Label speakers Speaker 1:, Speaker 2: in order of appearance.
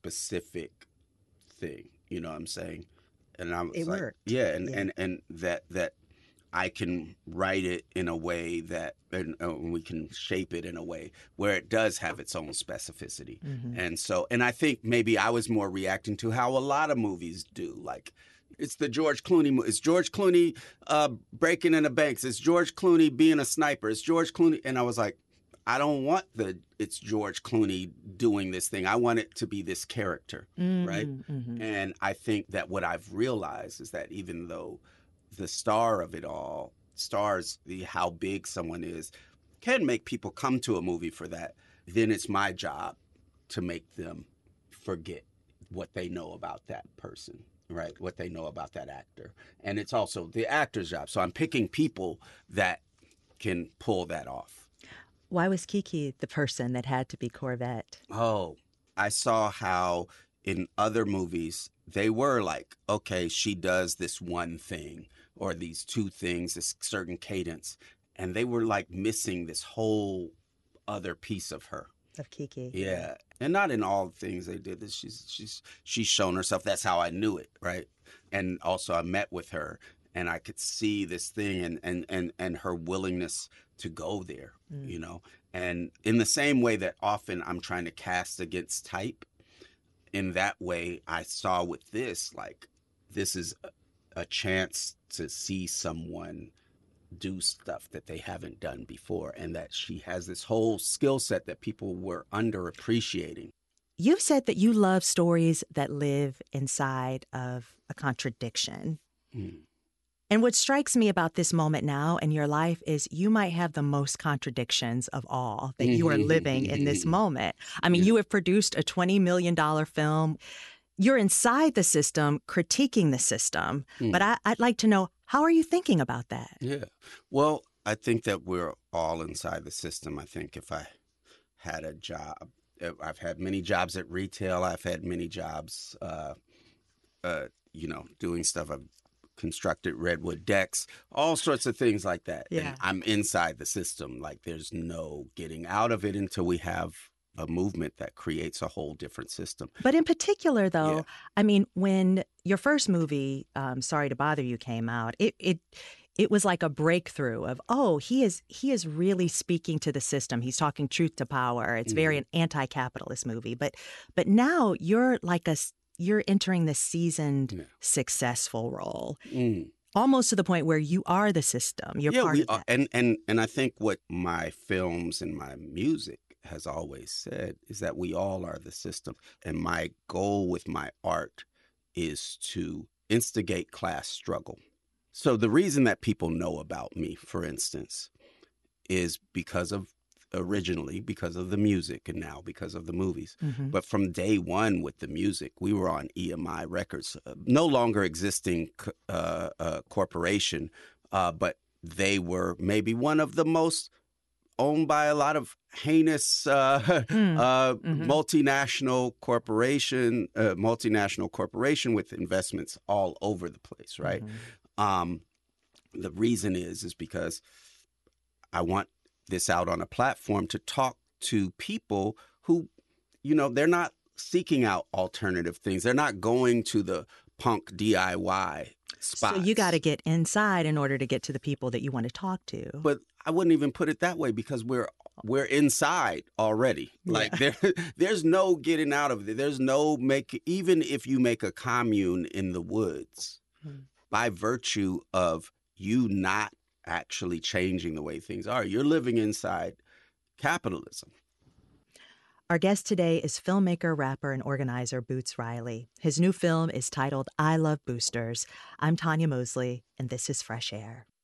Speaker 1: specific thing. You know what I'm saying? And I was
Speaker 2: It
Speaker 1: like,
Speaker 2: worked.
Speaker 1: yeah,
Speaker 2: Yeah.
Speaker 1: and that I can write it in a way that, and we can shape it in a way where it does have its own specificity.
Speaker 2: Mm-hmm.
Speaker 1: And so, and I think maybe I was more reacting to how a lot of movies do. Like, it's the George Clooney. It's George Clooney breaking into banks. It's George Clooney being a sniper. It's George Clooney. And I was like, I don't want it's George Clooney doing this thing. I want it to be this character, right?
Speaker 2: Mm-hmm.
Speaker 1: And I think that what I've realized is that even though the star of it all, how big someone is, can make people come to a movie for that, then it's my job to make them forget what they know about that person, right? What they know about that actor. And it's also the actor's job. So I'm picking people that can pull that off.
Speaker 2: Why was Kiki the person that had to be Corvette?
Speaker 1: Oh, I saw how in other movies they were like, okay, she does this one thing or these two things, this certain cadence, and they were like missing this whole other piece of her.
Speaker 2: Of Kiki.
Speaker 1: Yeah. And not in all things they did. She's shown herself. That's how I knew it, right? And also I met with her and I could see this thing and her willingness to go there, you know? And in the same way that often I'm trying to cast against type, in that way I saw with this, like, this is a chance to see someone do stuff that they haven't done before, and that she has this whole skill set that people were underappreciating.
Speaker 2: You've said that you love stories that live inside of a contradiction. And what strikes me about this moment now in your life is you might have the most contradictions of all that you are living in this moment. I mean, you have produced a $20 million film. You're inside the system, critiquing the system. But I'd like to know, how are you thinking about that?
Speaker 1: Yeah. Well, I think that we're all inside the system. I think if I had a job, I've had many jobs at retail. I've had many jobs, doing stuff. I've constructed redwood decks, all sorts of things like that.
Speaker 2: Yeah.
Speaker 1: And I'm inside the system. Like, there's no getting out of it until we have a movement that creates a whole different system.
Speaker 2: But in particular, though, I mean, when your first movie, Sorry to Bother You, came out, it was like a breakthrough of, oh, he is really speaking to the system. He's talking truth to power. It's very an anti-capitalist movie. But now you're like you're entering the seasoned, successful role. Almost to the point where you are the system. You're part of that.
Speaker 1: And I think what my films and my music has always said is that we all are the system. And my goal with my art is to instigate class struggle. So the reason that people know about me, for instance, is originally because of the music, and now because of the movies. But from day one with the music, we were on EMI Records, no longer existing corporation, but they were maybe one of the most owned by a lot of heinous multinational corporation with investments all over the place, right? The reason is because I want this out on a platform to talk to people who, they're not seeking out alternative things. They're not going to the punk DIY spots.
Speaker 2: So you got to get inside in order to get to the people that you want to talk to.
Speaker 1: But I wouldn't even put it that way, because we're inside already. Like, there's no getting out of it. There's no even if you make a commune in the woods, by virtue of you not actually changing the way things are, you're living inside capitalism.
Speaker 2: Our guest today is filmmaker, rapper, and organizer Boots Riley. His new film is titled I Love Boosters. I'm Tanya Mosley, and this is Fresh Air.